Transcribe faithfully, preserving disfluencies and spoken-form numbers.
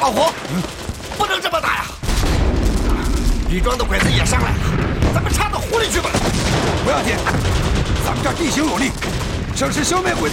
老胡，不能这么打呀！李庄的鬼子也上来了，咱们插到湖里去吧。 不要紧，咱们这儿地形有利，正是消灭鬼子